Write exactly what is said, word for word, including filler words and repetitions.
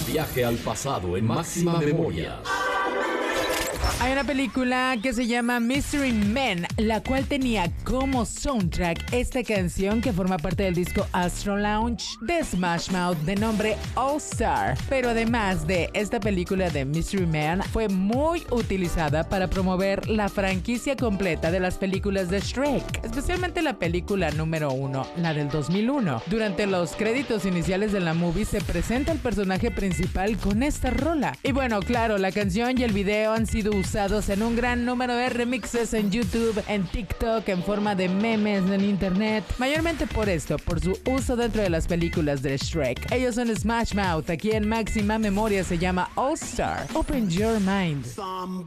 Viaje al pasado en máxima memoria. Hay una película que se llama Mystery Men, la cual tenía como soundtrack esta canción que forma parte del disco Astro Lounge de Smash Mouth de nombre All Star. Pero además de esta película de Mystery Men, fue muy utilizada para promover la franquicia completa de las películas de Shrek, especialmente la película número uno, la del dos mil uno. Durante los créditos iniciales de la movie se presenta el personaje principal con esta rola. Y bueno, claro, la canción y el video han sido usados usados en un gran número de remixes en YouTube, en TikTok, en forma de memes en internet, mayormente por esto, por su uso dentro de las películas de Shrek. Ellos son Smash Mouth, aquí en máxima memoria se llama All Star. Open your mind.